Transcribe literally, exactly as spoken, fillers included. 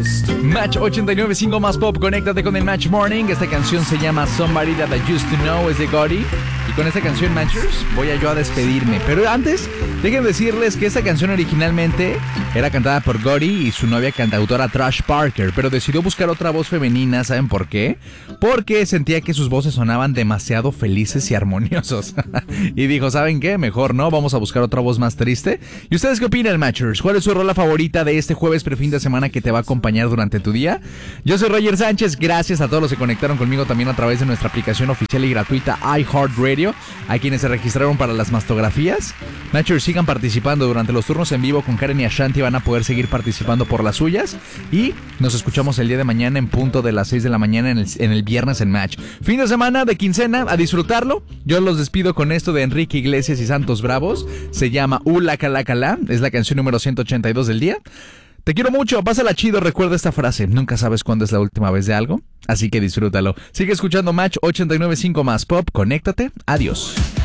Match ochenta y nueve punto cinco más pop, conéctate con el Match Morning. Esta canción se llama Somebody That I Used to Know, es de Gotti. Y con esta canción, Matchers, voy a yo a despedirme. Pero antes, déjenme decirles que esta canción originalmente era cantada por Gotti y su novia cantautora Trash Parker, pero decidió buscar otra voz femenina. ¿Saben por qué? Porque sentía que sus voces sonaban demasiado felices y armoniosos. Y dijo, ¿saben qué? Mejor no, vamos a buscar otra voz más triste. ¿Y ustedes qué opinan, Matchers? ¿Cuál es su rola favorita de este jueves prefin de semana que te va a acompañar durante tu día? Yo soy Roger Sánchez, gracias a todos los que conectaron conmigo también a través de nuestra aplicación oficial y gratuita iHeartRadio, a quienes se registraron para las mastografías. Matchers, sigan participando durante los turnos en vivo con Karen y Ashanti, van a poder seguir participando por las suyas. Y nos escuchamos el día de mañana en punto de las seis de la mañana en el, en el viernes en Match. Fin de semana de quincena, a disfrutarlo. Yo los despido con esto de Enrique Iglesias y Santos Bravos. Se llama Ula Cala Cala, es la canción número ciento ochenta y dos del día. Te quiero mucho, pásala chido, recuerda esta frase, nunca sabes cuándo es la última vez de algo, así que disfrútalo. Sigue escuchando Match ochenta y nueve punto cinco más pop, conéctate, adiós.